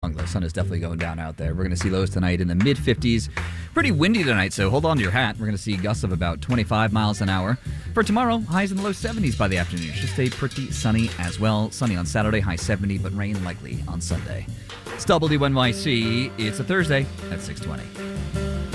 The sun is definitely going down out there. We're going to see lows tonight in the mid-50s. Pretty windy tonight, so hold on to your hat. We're going to see gusts of about 25 miles an hour. For tomorrow, highs in the low 70s by the afternoon. Should stay pretty sunny as well. Sunny on Saturday, high 70, but rain likely on Sunday. It's WNYC. It's a Thursday at 6:20.